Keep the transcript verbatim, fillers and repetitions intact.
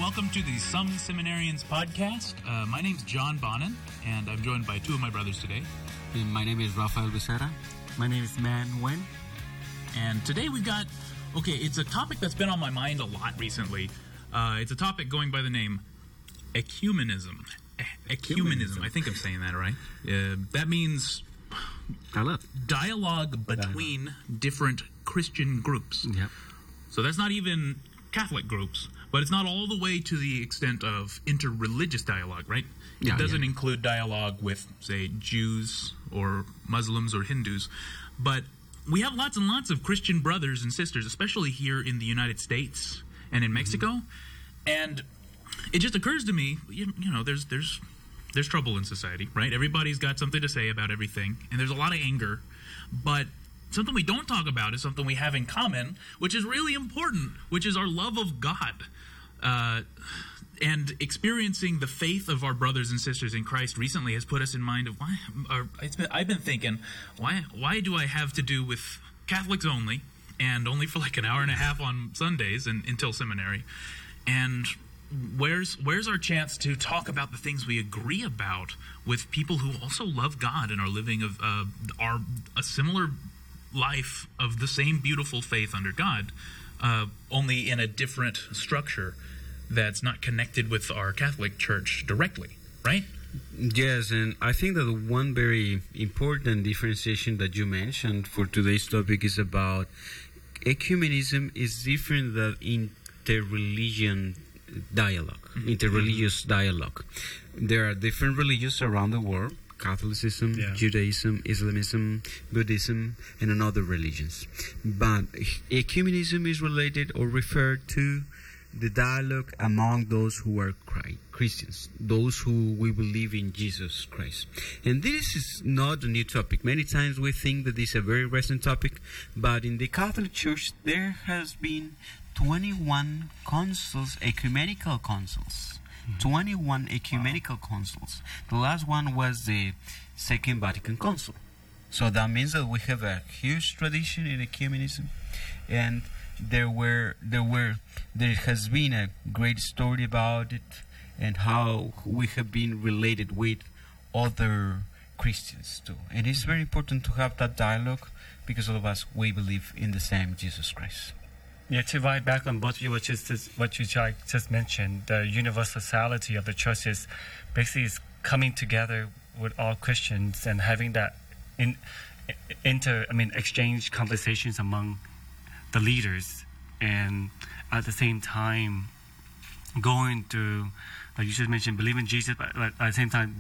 welcome to the Some Seminarians podcast. Uh, my name's John Bonin, and I'm joined by two of my brothers today. And my name is Rafael Becerra. My name is Man Wen. And today we've got, okay, it's a topic that's been on my mind a lot recently. Uh, it's a topic going by the name ecumenism. E- ecumenism. I think I'm saying that right. Uh, that means dialogue between dialogue. different Christian groups. Yep. So that's not even Catholic groups, but it's not all the way to the extent of interreligious dialogue, right? Yeah, it doesn't yeah. include dialogue with, say, Jews or Muslims or Hindus, but we have lots and lots of Christian brothers and sisters, especially here in the United States and in Mexico, mm-hmm. and it just occurs to me, you, you know, there's there's there's trouble in society, right? Everybody's got something to say about everything, and there's a lot of anger, but something we don't talk about is something we have in common, which is really important, which is our love of God. Uh, and experiencing the faith of our brothers and sisters in Christ recently has put us in mind of why. Or it's been, I've been thinking, why why do I have to do with Catholics only, and only for like an hour and a half on Sundays and until seminary? And where's where's our chance to talk about the things we agree about with people who also love God and are living of uh, are a similar life of the same beautiful faith under God, uh, only in a different structure that's not connected with our Catholic Church directly, right? Yes, and I think that one very important differentiation that you mentioned for today's topic is about ecumenism is different than interreligion dialogue, mm-hmm. interreligious dialogue. There are different religions around the world. Catholicism, yeah. Judaism, Islamism, Buddhism, and other religions. But ecumenism is related or referred to the dialogue among those who are Christians, those who we believe in Jesus Christ. And this is not a new topic. Many times we think that this is a very recent topic, but in the Catholic Church there has been twenty-one councils, ecumenical councils. twenty-one ecumenical councils. The last one was the Second Vatican Council. So that means that we have a huge tradition in ecumenism, and there were there were there has been a great story about it and how we have been related with other Christians too. And it's very important to have that dialogue because all of us we believe in the same Jesus Christ. Yeah, to write back on what you were just what you just mentioned, the universality of the church is basically is coming together with all Christians and having that in inter I mean exchange conversations among the leaders, and at the same time going through, like you just mentioned, believe in Jesus, but at the same time